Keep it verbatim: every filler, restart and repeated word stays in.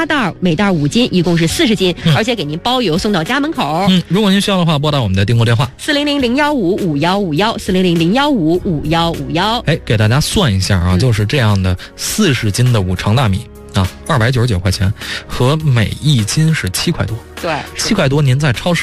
袋，每袋五斤，一共是四十斤，嗯、而且给您包邮送到家门口。 嗯，如果您需要的话，拨打我们的订购电话四零零零幺五五幺五幺四零零零幺五五幺五幺。 哎，给大家算一下啊，嗯、就是这样的四十斤的五常大米啊，二百九十九块钱，和每一斤是七块多。 对， 七块多，您在超市